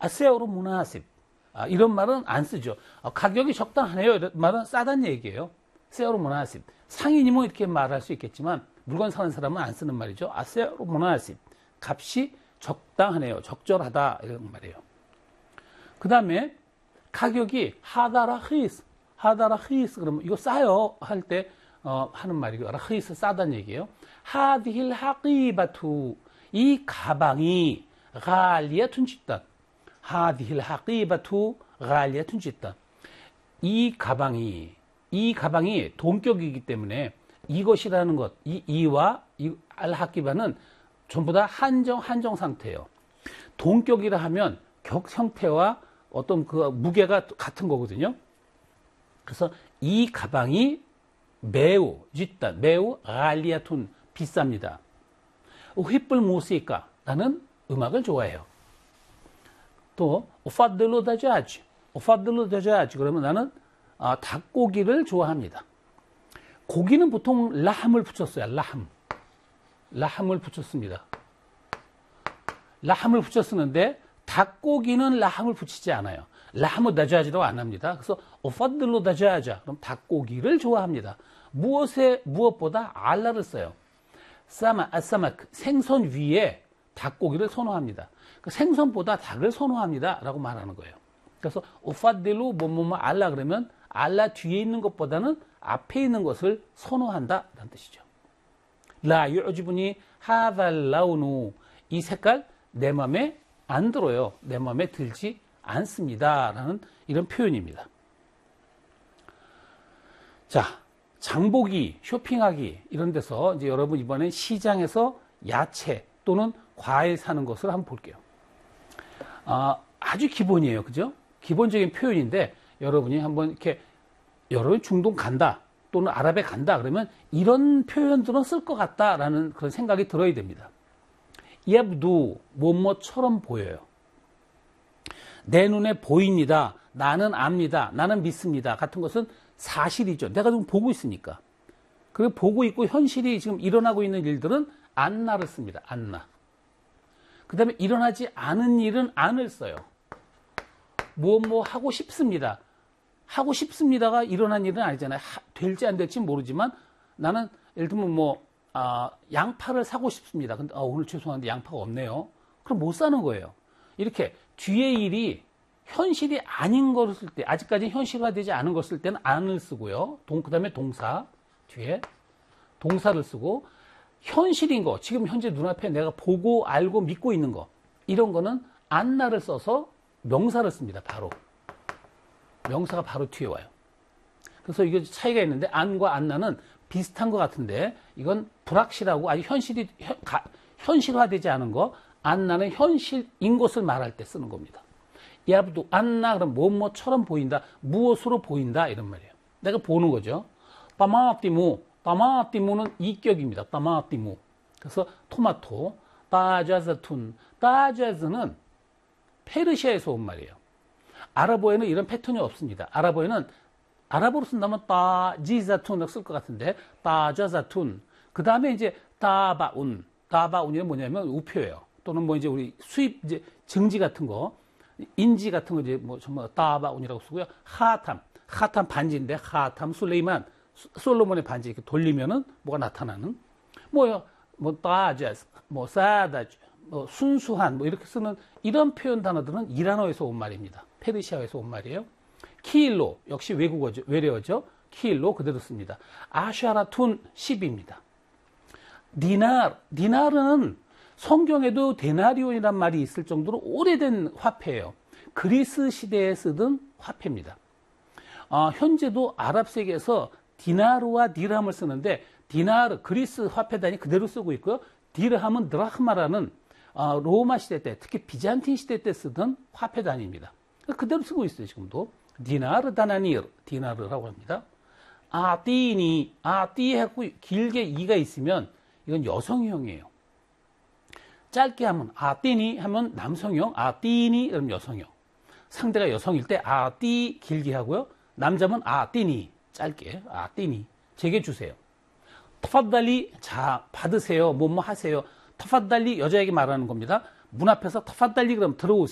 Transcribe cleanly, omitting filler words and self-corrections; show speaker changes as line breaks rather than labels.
아세오로 무나십. 이런 말은 안 쓰죠. 가격이 적당하네요. 이런 말은 싸다는 얘기예요. 세오로 무나십. 상인이면 이렇게 말할 수 있겠지만 물건 사는 사람은 안 쓰는 말이죠. 아세오로 무나십. 값이 적당하네요. 적절하다. 이런 말이에요. 그 다음에 가격이 하다라 흐이스. 하다라 흐이스. 그러면 이거 싸요. 할 때 하는 말이고 흐이스 싸다는 얘기예요. 하디힐 하기바투. 이 가방이 갈리아툰 짓다. 하디힐 하기바투 갈리아툰 짓다. 이 가방이 동격이기 때문에 이것이라는 것, 이와 알하기바는 전부 다 한정 상태예요. 동격이라 하면 격 형태와 어떤 그 무게가 같은 거거든요. 그래서 이 가방이 매우 알리아툰 비쌉니다. 휘뿔 모시까 나는 음악을 좋아해요. 또 오파들로 다자지 그러면 나는 닭고기를 좋아합니다. 고기는 보통 라함을 붙였어요. 라함을 붙였습니다. 라함을 붙여 쓰는데 닭고기는 라함을 붙이지 않아요. 라함을 다자지도 안 합니다. 그래서 오파들로 다자자 그럼 닭고기를 좋아합니다. 무엇보다 알라를 써요. 아사마크 생선 위에 닭고기를 선호합니다. 생선보다 닭을 선호합니다. 라고 말하는 거예요. 그래서 오파들로 뭐뭐 알라 그러면 알라 뒤에 있는 것보다는 앞에 있는 것을 선호한다 라는 뜻이죠. 라 유지분이 하발라우누 이 색깔 내 마음에 안 들어요. 내 마음에 들지 않습니다. 라는 이런 표현입니다. 자, 장보기, 쇼핑하기 이런 데서 이제 여러분 이번엔 시장에서 야채 또는 과일 사는 것을 한번 볼게요. 아주 기본이에요. 그죠? 기본적인 표현인데 여러분이 한번 이렇게 여러분 중동 간다 또는 아랍에 간다 그러면 이런 표현들은 쓸 것 같다라는 그런 생각이 들어야 됩니다. 옙두 뭐뭐처럼 보여요. 내 눈에 보입니다. 나는 압니다. 나는 믿습니다. 같은 것은 사실이죠. 내가 지금 보고 있으니까. 그리고 보고 있고 현실이 지금 일어나고 있는 일들은 안나를 씁니다. 안나. 그 다음에 일어나지 않은 일은 안을 써요. 뭐 하고 싶습니다. 하고 싶습니다가 일어난 일은 아니잖아요. 될지 안 될지 모르지만 나는 예를 들면 양파를 사고 싶습니다. 근데 오늘 죄송한데 양파가 없네요. 그럼 못 사는 거예요. 이렇게 뒤에 일이 현실이 아닌 것을 쓸 때, 아직까지 현실화되지 않은 것을 쓸 때는 안을 쓰고요. 그 다음에 동사, 뒤에 동사를 쓰고, 현실인 거, 지금 현재 눈앞에 내가 보고 알고 믿고 있는 거, 이런 거는 안나를 써서 명사를 씁니다. 바로. 명사가 바로 뒤에 와요. 그래서 이게 차이가 있는데, 안과 안나는 비슷한 것 같은데, 이건 불확실하고 아직 현실화되지 않은 거, 안나는 현실인 것을 말할 때 쓰는 겁니다. 야브도 안나 그럼 뭐뭐처럼 보인다, 무엇으로 보인다 이런 말이에요. 내가 보는 거죠. 따마띠무는 이격입니다. 따마띠무. 그래서 토마토, 따자자툰, 따자즈는 페르시아에서 온 말이에요. 아랍어에는 이런 패턴이 없습니다. 아랍어로 쓴다면 따지자툰을 쓸 것 같은데 따자자툰. 그 다음에 이제 따바운이 뭐냐면 우표예요. 또는 뭐 이제 우리 수입 이제 증지 같은 거, 인지 같은 거 이제 뭐 정말 따바운이라고 쓰고요. 하탐 반지인데 하탐 술레이만 솔로몬의 반지 이렇게 돌리면은 뭐가 나타나는 뭐 따자즈, 뭐 사다즈, 뭐 순수한 뭐 이렇게 쓰는 이런 표현 단어들은 이란어에서 온 말입니다. 페르시아에서 온 말이에요. 키일로 역시 외래어죠. 키일로 그대로 씁니다. 아샤라툰 10입니다. 디나르는 성경에도 데나리온이란 말이 있을 정도로 오래된 화폐예요. 그리스 시대에 쓰던 화폐입니다. 현재도 아랍 세계에서 디나르와 디르함을 쓰는데 디나르 그리스 화폐단이 그대로 쓰고 있고요. 디르함은 드라흐마라는 로마 시대 때 특히 비잔틴 시대 때 쓰던 화폐단입니다. 그대로 쓰고 있어요. 지금도 디나르 다나니르 디나르라고 합니다. 아띠하고 길게 이가 있으면 이건 여성형이에요. 짧게 하면 아띠니 하면 남성형, 아띠니 그러면 여성형. 상대가 여성일 때 아띠 길게 하고요. 남자면 아띠니 짧게 아띠니 제게 주세요. 터파달리 자 받으세요. 뭐뭐 하세요. 터파달리 여자에게 말하는 겁니다. 문 앞에서 터파달리 그러면 들어오세요.